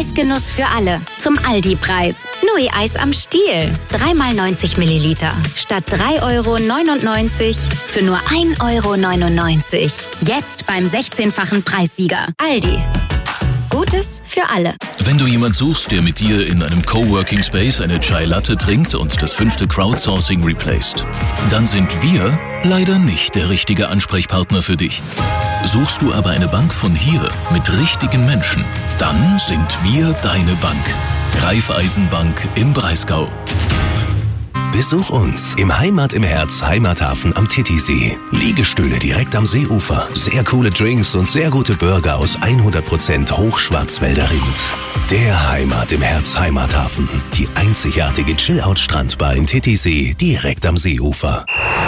Eisgenuss für alle. Zum Aldi-Preis. Nui Eis am Stiel. 3 x 90 Milliliter. Statt 3,99 € für nur 1,99 €. Jetzt beim 16-fachen Preissieger. Aldi. Gutes für alle. Wenn du jemand suchst, der mit dir in einem Coworking Space eine Chai Latte trinkt und das 5. Crowdsourcing replaced, dann sind wir leider nicht der richtige Ansprechpartner für dich. Suchst du aber eine Bank von hier mit richtigen Menschen, dann sind wir deine Bank. Raiffeisenbank im Breisgau. Besuch uns im Heimat im Herz Heimathafen am Titisee. Liegestühle direkt am Seeufer, sehr coole Drinks und sehr gute Burger aus 100% Hochschwarzwälder Rind. Der Heimat im Herz Heimathafen. Die einzigartige Chill-Out-Strandbar in Titisee direkt am Seeufer.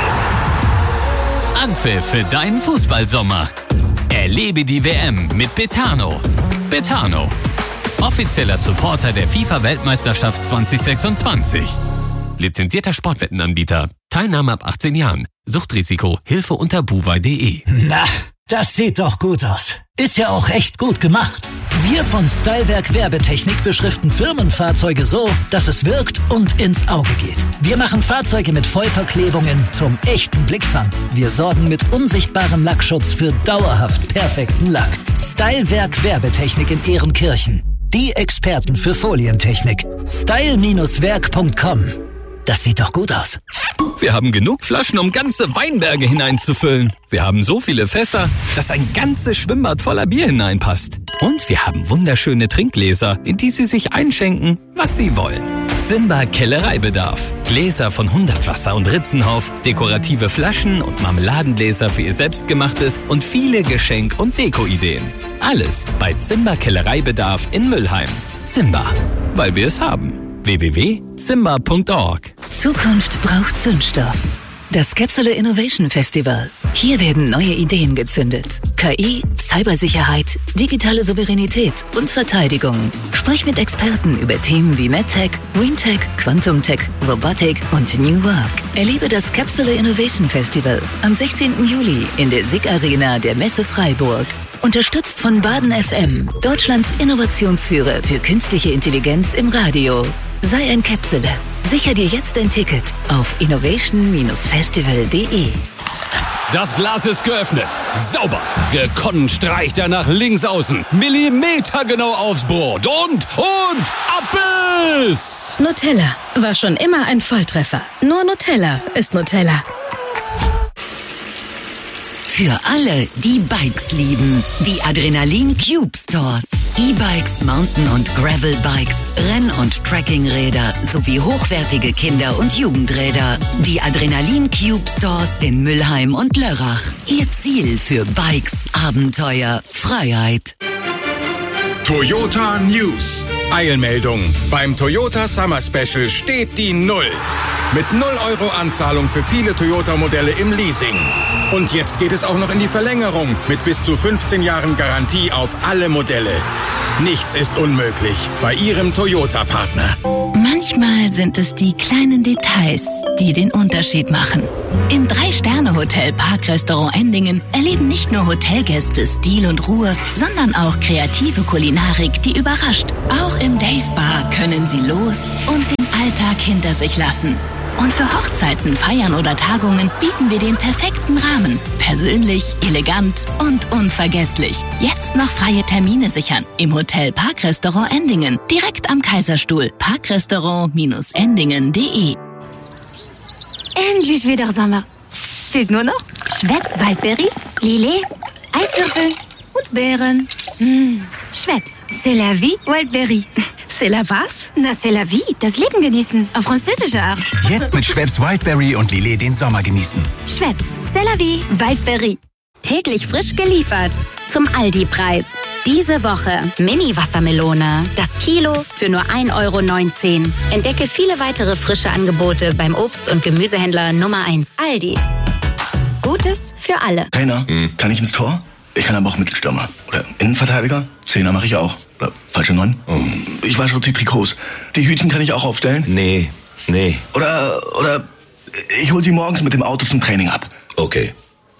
Anpfiff für deinen Fußballsommer. Erlebe die WM mit Betano. Betano, offizieller Supporter der FIFA-Weltmeisterschaft 2026. Lizenzierter Sportwettenanbieter. Teilnahme ab 18 Jahren. Suchtrisiko. Hilfe unter buwei.de. Na, das sieht doch gut aus. Ist ja auch echt gut gemacht. Wir von Stylewerk Werbetechnik beschriften Firmenfahrzeuge so, dass es wirkt und ins Auge geht. Wir machen Fahrzeuge mit Vollverklebungen zum echten Blickfang. Wir sorgen mit unsichtbarem Lackschutz für dauerhaft perfekten Lack. Stylewerk Werbetechnik in Ehrenkirchen. Die Experten für Folientechnik. Style-werk.com. Das sieht doch gut aus. Wir haben genug Flaschen, um ganze Weinberge hineinzufüllen. Wir haben so viele Fässer, dass ein ganzes Schwimmbad voller Bier hineinpasst. Und wir haben wunderschöne Trinkgläser, in die Sie sich einschenken, was Sie wollen. Zimba Kellereibedarf. Gläser von 100 Wasser und Ritzenhof, dekorative Flaschen und Marmeladengläser für Ihr Selbstgemachtes und viele Geschenk- und Deko-Ideen. Alles bei Zimba Kellereibedarf in Müllheim. Zimba, weil wir es haben. www.zimba.org. Zukunft braucht Zündstoff. Das Capsule Innovation Festival. Hier werden neue Ideen gezündet. KI, Cybersicherheit, digitale Souveränität und Verteidigung. Sprich mit Experten über Themen wie MedTech, GreenTech, Quantum-Tech, Robotik und New Work. Erlebe das Capsule Innovation Festival am 16. Juli in der SIG Arena der Messe Freiburg. Unterstützt von Baden FM, Deutschlands Innovationsführer für künstliche Intelligenz im Radio. Sei ein Capsule. Sicher dir jetzt ein Ticket auf innovation-festival.de. Das Glas ist geöffnet. Sauber. Gekonnt streicht er nach links außen. Millimetergenau aufs Brot. Und Abbiss! Nutella war schon immer ein Volltreffer. Nur Nutella ist Nutella. Für alle, die Bikes lieben. Die Adrenalin Cube Stores. E-Bikes, Mountain- und Gravel-Bikes, Renn- und Trekkingräder sowie hochwertige Kinder- und Jugendräder. Die Adrenalin Cube Stores in Müllheim und Lörrach. Ihr Ziel für Bikes, Abenteuer, Freiheit. Toyota News. Eilmeldung. Beim Toyota Summer Special steht die 0. Mit 0 € Anzahlung für viele Toyota-Modelle im Leasing. Und jetzt geht es auch noch in die Verlängerung mit bis zu 15 Jahren Garantie auf alle Modelle. Nichts ist unmöglich bei Ihrem Toyota-Partner. Manchmal sind es die kleinen Details, die den Unterschied machen. Im 3-Sterne-Hotel Parkrestaurant Endingen erleben nicht nur Hotelgäste Stil und Ruhe, sondern auch kreative Kulinarik, die überrascht. Auch im Dayspa können Sie los und den Alltag hinter sich lassen. Und für Hochzeiten, Feiern oder Tagungen bieten wir den perfekten Rahmen. Persönlich, elegant und unvergesslich. Jetzt noch freie Termine sichern. Im Hotel Parkrestaurant Endingen. Direkt am Kaiserstuhl. Parkrestaurant-endingen.de. Endlich wieder Sommer. Fehlt nur noch Schweppes Waldbeere, Lillet, Eiswürfel und Beeren. Schweppes, c'est la vie, Wildberry. C'est la was? Na, c'est la vie, das Leben genießen, auf französische Art. Jetzt mit Schweppes Wildberry und Lillet den Sommer genießen. Schweppes, c'est la vie, Wildberry. Täglich frisch geliefert. Zum Aldi-Preis. Diese Woche Mini-Wassermelone. Das Kilo für nur 1,19 €. Entdecke viele weitere frische Angebote beim Obst- und Gemüsehändler Nummer 1. Aldi. Gutes für alle. Trainer, kann ich ins Tor? Ich kann aber auch Mittelstürmer. Oder Innenverteidiger. Zehner mache ich auch. Oder falsche 9. Ich wasche die Trikots. Die Hütchen kann ich auch aufstellen? Nee. Oder ich hol sie morgens mit dem Auto zum Training ab. Okay.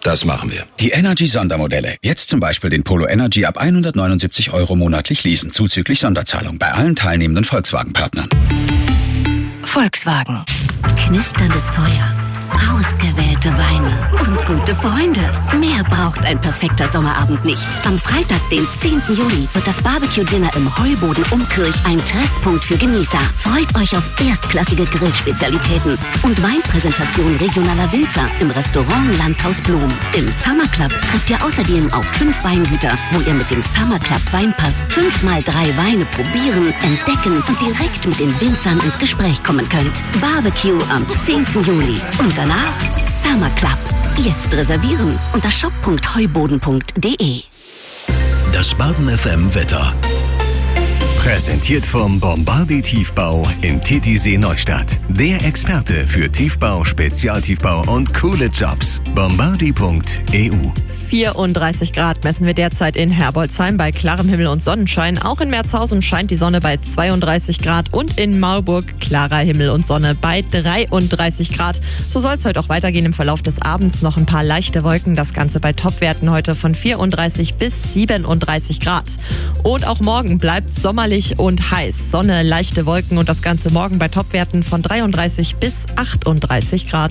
Das machen wir. Die Energy-Sondermodelle. Jetzt zum Beispiel den Polo Energy ab 179 € monatlich leasen, zuzüglich Sonderzahlung bei allen teilnehmenden Volkswagen-Partnern. Volkswagen. Knisterndes Feuer. Ausgewählte Weine und gute Freunde. Mehr braucht ein perfekter Sommerabend nicht. Am Freitag, den 10. Juli, wird das Barbecue-Dinner im Heuboden Umkirch ein Treffpunkt für Genießer. Freut euch auf erstklassige Grillspezialitäten und Weinpräsentation regionaler Winzer im Restaurant Landhaus Blum. Im Summer Club trifft ihr außerdem auf 5 Weingüter, wo ihr mit dem Summer Club Weinpass 5x3 Weine probieren, entdecken und direkt mit den Winzern ins Gespräch kommen könnt. Barbecue am 10. Juli. Und danach Summer Club. Jetzt reservieren unter shop.heuboden.de. Das Baden FM Wetter. Präsentiert vom Bombardier Tiefbau in Titisee Neustadt. Der Experte für Tiefbau, Spezialtiefbau und coole Jobs. Bombardier.eu. 34 Grad messen wir derzeit in Herbolzheim bei klarem Himmel und Sonnenschein. Auch in Merzhausen scheint die Sonne bei 32 Grad und in Maulburg klarer Himmel und Sonne bei 33 Grad. So soll es heute auch weitergehen. Im Verlauf des Abends noch ein paar leichte Wolken. Das Ganze bei Topwerten heute von 34 bis 37 Grad. Und auch morgen bleibt sommerlich und heiß. Sonne, leichte Wolken und das Ganze morgen bei Topwerten von 33 bis 38 Grad.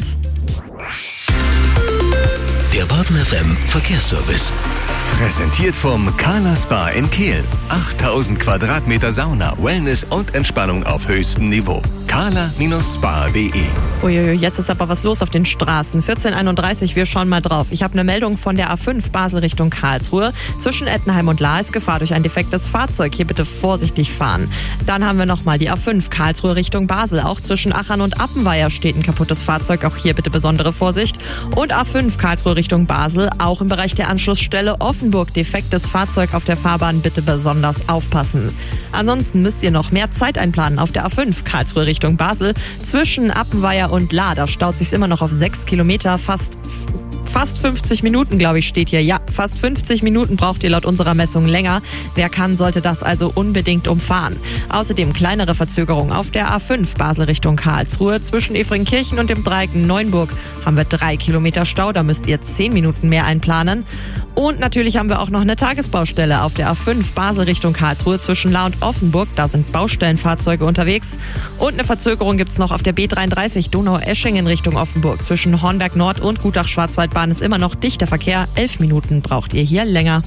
Der Baden FM Verkehrsservice. Präsentiert vom Kala Spa in Kehl. 8000 Quadratmeter Sauna, Wellness und Entspannung auf höchstem Niveau. kala-spa.de. Uiuiui, jetzt ist aber was los auf den Straßen. 14:31, wir schauen mal drauf. Ich habe eine Meldung von der A5 Basel Richtung Karlsruhe. Zwischen Ettenheim und Lahr ist Gefahr durch ein defektes Fahrzeug. Hier bitte vorsichtig fahren. Dann haben wir nochmal die A5 Karlsruhe Richtung Basel. Auch zwischen Achern und Appenweier steht ein kaputtes Fahrzeug. Auch hier bitte besondere Vorsicht. Und A5 Karlsruhe Richtung Basel. Auch im Bereich der Anschlussstelle Offenburg defektes Fahrzeug auf der Fahrbahn. Bitte besonders aufpassen. Ansonsten müsst ihr noch mehr Zeit einplanen auf der A5 Karlsruhe Richtung Basel. Zwischen Appenweier und Lahr, da staut sich's immer noch auf 6 Kilometer, fast 50 Minuten, glaube ich, steht hier. Ja, fast 50 Minuten braucht ihr laut unserer Messung länger. Wer kann, sollte das also unbedingt umfahren. Außerdem kleinere Verzögerungen auf der A5 Basel Richtung Karlsruhe. Zwischen Efringkirchen und dem Dreieck Neuenburg haben wir 3 Kilometer Stau. Da müsst ihr 10 Minuten mehr einplanen. Und natürlich haben wir auch noch eine Tagesbaustelle auf der A5 Basel Richtung Karlsruhe zwischen Lahr und Offenburg. Da sind Baustellenfahrzeuge unterwegs. Und eine Verzögerung gibt's noch auf der B33 Donau-Eschingen Richtung Offenburg. Zwischen Hornberg Nord und Gutach-Schwarzwaldbahn ist immer noch dichter Verkehr. 11 Minuten braucht ihr hier länger.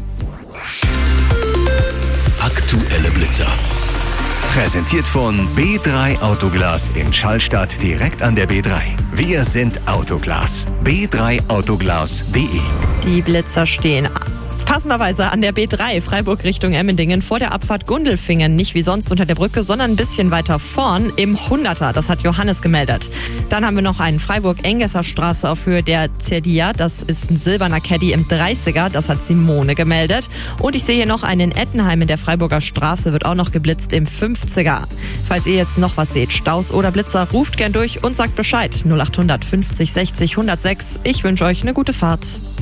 Aktuelle Blitzer. Präsentiert von B3 Autoglas in Schallstadt direkt an der B3. Wir sind Autoglas. b3autoglas.de. Die Blitzer stehen passenderweise an der B3 Freiburg Richtung Emmendingen vor der Abfahrt Gundelfingen. Nicht wie sonst unter der Brücke, sondern ein bisschen weiter vorn im 100er. Das hat Johannes gemeldet. Dann haben wir noch einen Freiburg-Engesser Straße auf Höhe der Zerdia. Das ist ein silberner Caddy im 30er. Das hat Simone gemeldet. Und ich sehe hier noch einen in Ettenheim in der Freiburger Straße. Wird auch noch geblitzt im 50er. Falls ihr jetzt noch was seht, Staus oder Blitzer, ruft gern durch und sagt Bescheid. 0800 50 60 106. Ich wünsche euch eine gute Fahrt.